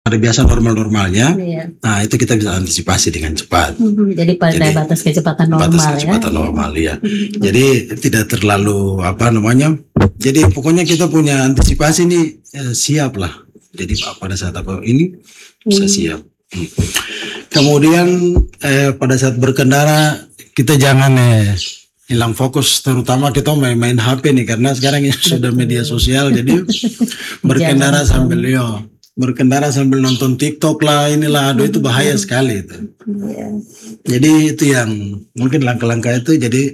hari biasa normal-normalnya. Iya. Nah, itu kita bisa antisipasi dengan cepat. Jadi pada Jadi, batas kecepatan normal batas kecepatan normal ya. Jadi tidak terlalu jadi pokoknya kita punya antisipasi nih, siap lah. Jadi pada saat apa ini bisa siap. Kemudian pada saat berkendara kita jangan hilang fokus, terutama kita main HP nih, karena sekarang ini sudah media sosial. Jadi berkendara sambil nonton TikTok lah, inilah, aduh itu bahaya sekali itu. Jadi itu yang mungkin langkah-langkah itu. Jadi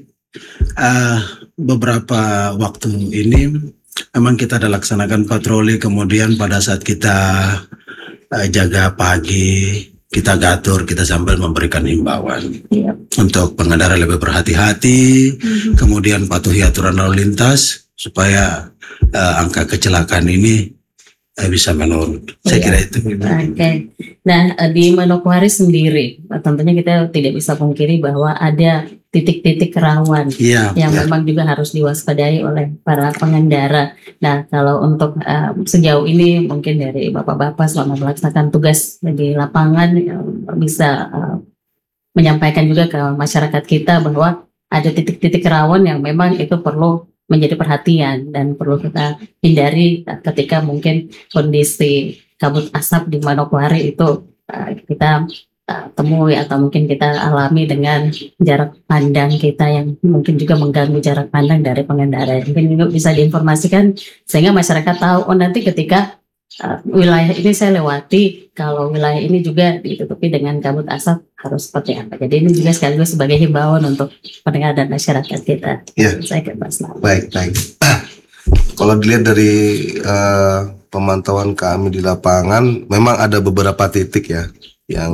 beberapa waktu ini memang kita ada laksanakan patroli, kemudian pada saat kita jaga pagi, kita gatur, kita sambil memberikan himbauan untuk pengendara lebih berhati-hati, kemudian patuhi aturan lalu lintas supaya angka kecelakaan ini bisa menurun. Saya kira itu. Oke. Nah, di Manokwari sendiri, tentunya kita tidak bisa pungkiri bahwa ada titik-titik rawan yang memang juga harus diwaspadai oleh para pengendara. Nah, kalau untuk sejauh ini mungkin dari Bapak-Bapak selama melaksanakan tugas di lapangan bisa menyampaikan juga ke masyarakat kita bahwa ada titik-titik rawan yang memang itu perlu menjadi perhatian dan perlu kita hindari ketika mungkin kondisi kabut asap di Manokwari itu kita temui atau mungkin kita alami dengan jarak pandang kita yang mungkin juga mengganggu jarak pandang dari pengendara. Mungkin juga bisa diinformasikan sehingga masyarakat tahu, oh nanti ketika wilayah ini saya lewati, kalau wilayah ini juga ditutupi dengan kabut asap harus seperti apa. Jadi ini juga sekaligus sebagai himbauan untuk pendengar dan masyarakat kita. Saya ke Mas Lama. Baik. Kalau dilihat dari pemantauan kami di lapangan, memang ada beberapa titik ya yang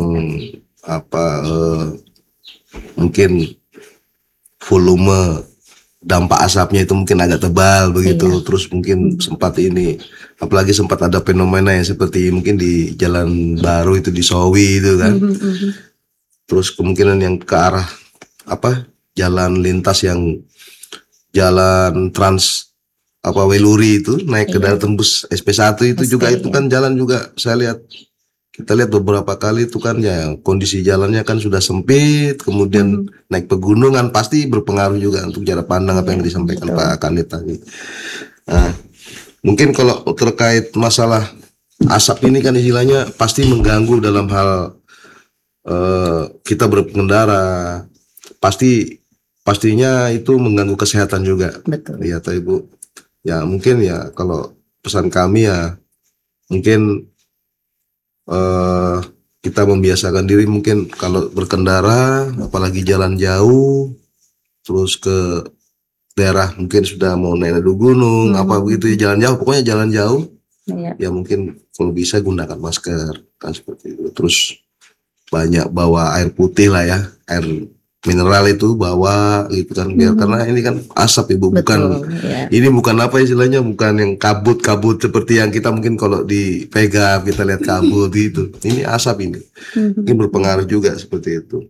mungkin volume dampak asapnya itu mungkin agak tebal begitu. Terus mungkin sempat ada fenomena yang seperti mungkin di Jalan Baru itu di Sowi itu kan. Terus kemungkinan yang ke arah jalan lintas yang jalan trans Weluri itu naik ke daerah tembus SP1 itu juga itu kan jalan juga kita lihat beberapa kali itu kan ya kondisi jalannya kan sudah sempit, kemudian naik pegunungan pasti berpengaruh juga untuk jarak pandang apa yang disampaikan Pak Kanit tadi. Nah, mungkin kalau terkait masalah asap ini kan istilahnya pasti mengganggu dalam hal kita berpengendara, pastinya itu mengganggu kesehatan juga. Betul. Ya, Ibu. Ya mungkin ya kalau pesan kami ya mungkin kita membiasakan diri mungkin kalau berkendara, apalagi jalan jauh, terus ke daerah mungkin sudah mau naik gunung, begitu ya, jalan jauh, pokoknya jalan jauh, ya mungkin kalau bisa gunakan masker, kan seperti itu. Terus banyak bawa air putih lah ya, air mineral itu bawa gitu kan, biar karena ini kan asap Ibu, ini bukan istilahnya bukan yang kabut seperti yang kita mungkin kalau dipegang kita lihat kabut gitu, ini asap ini mungkin berpengaruh juga seperti itu.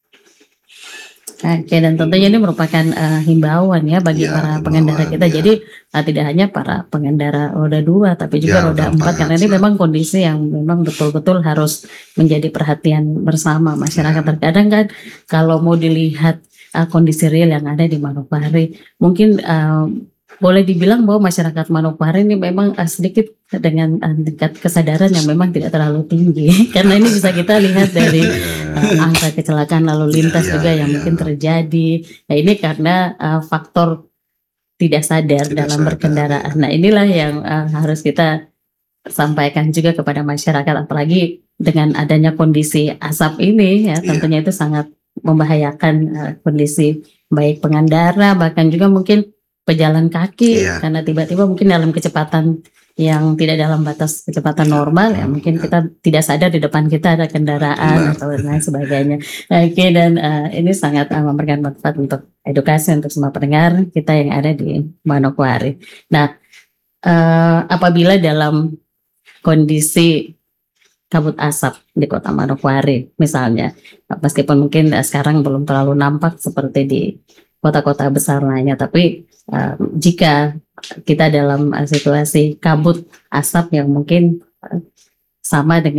Oke, dan tentunya ini merupakan himbauan ya bagi para pengendara kita. Jadi tidak hanya para pengendara roda 2 tapi juga roda 4 karena ini memang kondisi yang memang betul-betul harus menjadi perhatian bersama masyarakat. Terkadang kan kalau mau dilihat kondisi real yang ada di Manokwari, mungkin boleh dibilang bahwa masyarakat Manokwari ini memang sedikit dengan tingkat kesadaran yang memang tidak terlalu tinggi karena ini bisa kita lihat dari angka kecelakaan lalu lintas juga yang mungkin terjadi. Nah ini karena faktor tidak sadar dalam berkendaraan. Nah inilah yang harus kita sampaikan juga kepada masyarakat, apalagi dengan adanya kondisi asap ini ya tentunya itu sangat membahayakan kondisi baik pengendara bahkan juga mungkin pejalan kaki karena tiba-tiba mungkin dalam kecepatan yang tidak dalam batas kecepatan normal ya mungkin kita tidak sadar di depan kita ada kendaraan atau lain sebagainya. Oke, dan ini sangat memberikan manfaat untuk edukasi untuk semua pendengar kita yang ada di Manokwari. Nah, apabila dalam kondisi kabut asap di Kota Manokwari misalnya, meskipun mungkin sekarang belum terlalu nampak seperti di kota-kota besar lainnya, tapi jika kita dalam situasi kabut asap yang mungkin sama dengan